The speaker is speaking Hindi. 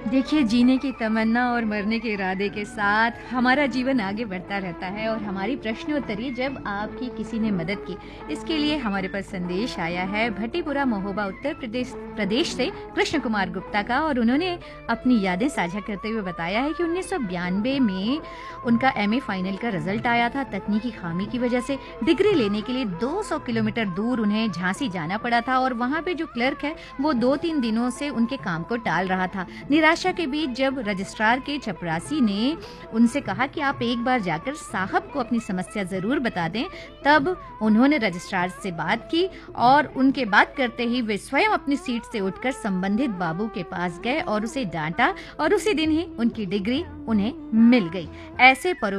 देखिए, जीने की तमन्ना और मरने के इरादे के साथ हमारा जीवन आगे बढ़ता रहता है और हमारी प्रश्नोत्तरी जब आपकी किसी ने मदद की। इसके लिए हमारे पास संदेश आया है भट्टीपुरा महोबा उत्तर प्रदेश प्रदेश से कृष्ण कुमार गुप्ता का, और उन्होंने अपनी यादें साझा करते हुए बताया है कि 1992 में उनका एमए फाइनल का रिजल्ट आया था। तकनीकी खामी की वजह से डिग्री लेने के लिए 200 किलोमीटर दूर उन्हें झांसी जाना पड़ा था, और वहां पे जो क्लर्क है वो 2-3 दिनों से उनके काम को टाल रहा था। निराशा के बीच जब रजिस्ट्रार के चपरासी ने उनसे कहा कि आप एक बार जाकर साहब को अपनी समस्या जरूर बता दें, तब उन्होंने रजिस्ट्रार से बात की और उनके बात करते ही वे स्वयं अपनी सीट से उठकर संबंधित बाबू के पास गए और उसे डांटा, और उसी दिन ही उनकी डिग्री उन्हें मिल गई। ऐसे